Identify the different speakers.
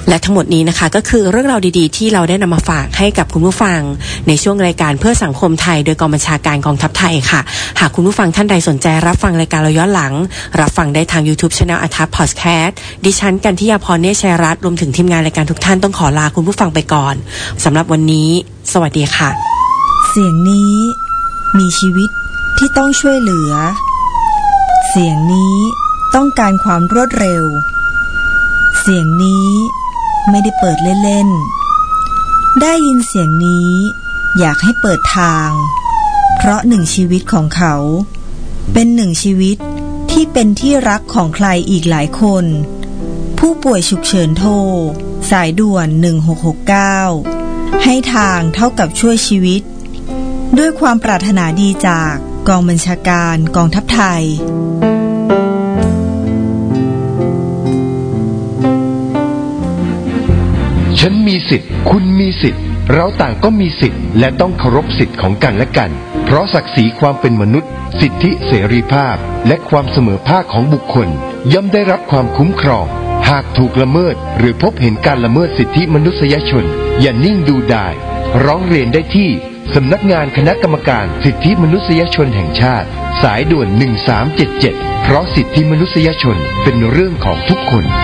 Speaker 1: และทั้งหมดนี้นะคะก็คือเรื่องราวดีๆที่เราได้นำมาฝากให้กับคุณผู้ฟังในช่วงรายการเพื่อสังคมไทยโดยกองบัญชาการกองทัพไทยค่ะหากคุณผู้ฟังท่านใดสนใจรับฟังรายการเราย้อนหลังรับฟังได้ทาง YouTube Channel อัทับ Podcast ดิฉันกันทิยาพรเนชชัยรัตน์รวมถึงทีมงานรายการทุกท่านต้องขอลาคุณผู้ฟังไปก่อนสำหรับวันนี้สวัสดีค่ะ
Speaker 2: เสียงนี้มีชีวิตที่ต้องช่วยเหลือเสียงนี้ต้องการความรวดเร็วเสียงนี้ไม่ได้เปิดเล่นๆได้ยินเสียงนี้อยากให้เปิดทางเพราะหนึ่งชีวิตของเขาเป็นหนึ่งชีวิตที่เป็นที่รักของใครอีกหลายคนผู้ป่วยฉุกเฉินโทรสายด่วน1669ให้ทางเท่ากับช่วยชีวิตด้วยความปรารถนาดีจากกองบัญชาการกองทัพไทย
Speaker 3: ฉันมีสิทธิ์คุณมีสิทธิ์เราต่างก็มีสิทธิ์และต้องเคารพสิทธิ์ของกันและกันเพราะศักดิ์ศรีความเป็นมนุษย์สิทธิเสรีภาพและความเสมอภาคของบุคคลย่อมได้รับความคุ้มครองหากถูกละเมิดหรือพบเห็นการละเมิดสิทธิมนุษยชนอย่านิ่งดูดายร้องเรียนได้ที่สำนักงานคณะกรรมการสิทธิมนุษยชนแห่งชาติสายด่วน1377เพราะสิทธิมนุษยชนเป็นเรื่องของทุกคน